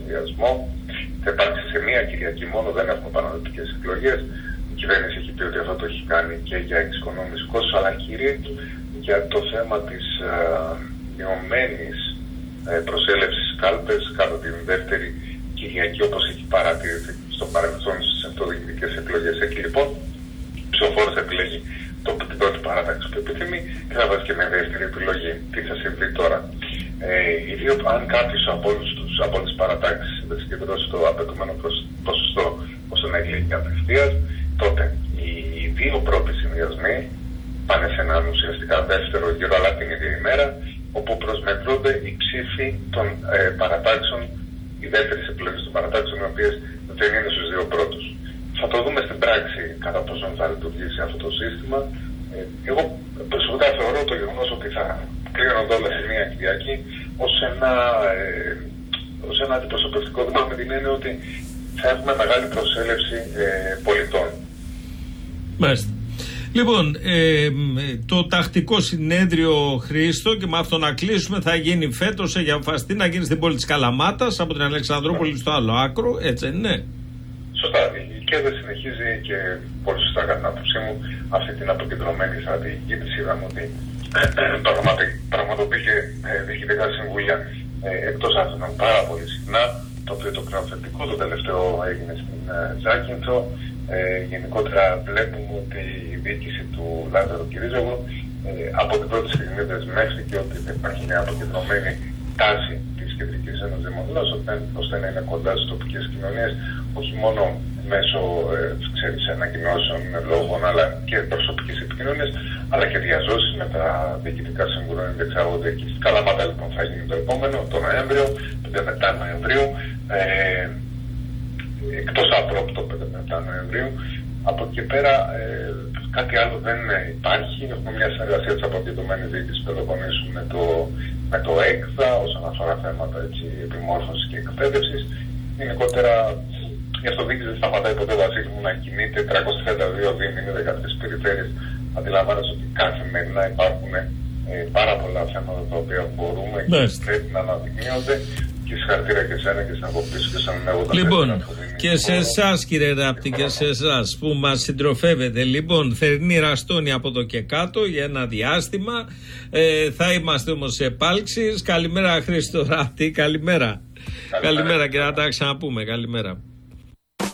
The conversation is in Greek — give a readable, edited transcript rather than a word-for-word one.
συνδυασμό. Θα υπάρξει σε μία Κυριακή μόνο, δεν έχουμε επαναληπτικές εκλογές. Η κυβέρνηση έχει πει ότι αυτό το έχει κάνει και για εξοικονόμηση κόστους, αλλά κυρίως για το θέμα της μειωμένης προσέλευσης κάλπες κατά την δεύτερη Κυριακή, όπως έχει παρατηρηθεί στο παρελθόν στις αυτοδιοικητικές εκλογές. Εκεί λοιπόν ο ψηφοφόρος θα επιλέγει την πρώτη παράταξη που επιθυμεί και θα βάζει και μια δεύτερη επιλογή. Τι θα συμβεί τώρα? Αν κάποιος από όλες τις παρατάξεις δεν συγκεντρώσει το απαιτούμενο ποσοστό ώστε να εκλεγεί απευθείας, τότε οι δύο πρώτοι συνδυασμοί πάνε σε έναν ουσιαστικά δεύτερο γύρο, αλλά την ίδια ημέρα, όπου προσμετρούνται οι ψήφοι των παρατάξεων, οι δεύτερες επιλογές των παρατάξεων, οι οποίες δεν είναι στους δύο πρώτους. Θα το δούμε στην πράξη κατά πόσο θα λειτουργήσει αυτό το σύστημα. Εγώ προσωπικά θεωρώ το γεγονός ότι θα κλείνονται όλα σε μία Κυριακή ως ένα αντιπροσωπευτικό δήμα, με την έννοια ότι θα έχουμε μεγάλη προσέλευση πολιτών. Μάλιστα. Λοιπόν, το τακτικό συνέδριο, Χρήστο, και με αυτό να κλείσουμε, θα γίνει φέτος, για φαστή, να γίνει στην πόλη της Καλαμάτας, από την Αλεξανδρούπολη στο άλλο άκρο, έτσι δεν είναι? Σωστά. Η ΚΕΔ συνεχίζει και πολύ σωστά κατά την άποψή μου αυτή την αποκεντρωμένη στρατηγική της. Είδαμε ότι πραγματοποιήθηκε διοικητικά συμβούλια εκτός Αθηνών πάρα πολύ συχνά, το οποίο το κρίνω θετικό. Το τελευταίο έγινε στην Ζάκυνθο. Γενικότερα βλέπουμε ότι η διοίκηση του Λάζαρου Κυρίζογλου από την πρώτη στιγμή δεσμεύτηκε ότι θα υπάρχει μια αποκεντρωμένη τάση της Κεντρικής Ένωσης Δημοτελώς, ώστε να είναι κοντά στις τοπικές κοινωνίες, όχι μόνο μέσω ανακοινώσεων, λόγων, αλλά και προσωπικής επικοινωνίας, αλλά και διαζώσεις με τα διοικητικά συμβούλια να διεξάγονται εκεί. Στη Καλαμάτα λοιπόν θα γίνει το επόμενο, το Νοέμβριο, 5-7 Νοεμβρίου, εκτός απρόπτω 5-7 Νοεμβρίου. Από εκεί πέρα κάτι άλλο δεν υπάρχει. Έχουμε μια συνεργασία της αποκεντρωμένης διοίκησης Πελοποννήσου με το ΕΚΔΑ όσον αφορά θέματα επιμόρφωσης και εκπαίδευσης. Γενικότερα η αυτοδιοίκηση δεν σταματάει ποτέ, Βασίλη μου, να κινείται. 332 δήμοι, 13 περιφέρειες. Αντιλαμβάνεσαι ότι καθημερινά υπάρχουν πάρα πολλά θέματα τα οποία μπορούμε και πρέπει να αναδεικνύονται. Και συγχαρητήρια και εσένα και στην αποκτήση και σαν εγώ. Λοιπόν, και σε εσάς κύριε Ράπτη και σε εσάς που μας συντροφεύετε. Λοιπόν, θερινή ραστόνη από εδώ και κάτω για ένα διάστημα. Θα είμαστε όμως σε επάλξεις. Καλημέρα Χρήστο Ράπτη, καλημέρα. Καλημέρα και να τα ξαναπούμε. Καλημέρα.